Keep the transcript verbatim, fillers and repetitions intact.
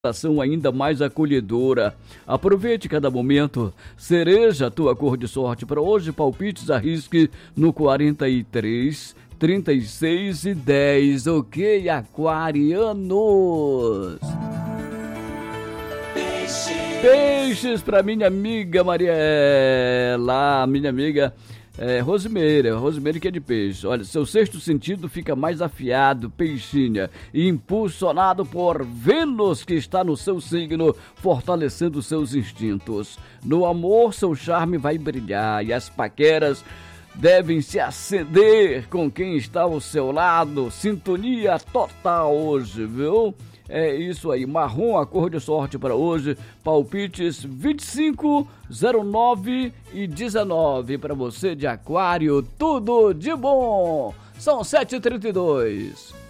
Ação ainda mais acolhedora. Aproveite cada momento. Cereja, tua cor de sorte para hoje. Palpites, arrisque no quarenta e três, trinta e seis e dez. Ok, aquarianos. Peixe. Peixes para minha amiga Mariela, minha amiga É, Rosimeira, Rosimeira que é de peixe. Olha, seu sexto sentido fica mais afiado, peixinha, e impulsionado por Vênus, que está no seu signo, fortalecendo seus instintos. No amor, seu charme vai brilhar e as paqueras devem se acender com quem está ao seu lado. Sintonia total hoje, viu? É isso aí, marrom, a cor de sorte para hoje. Palpites vinte e cinco, zero nove e dezenove. Para você de aquário, tudo de bom. São sete e trinta e dois.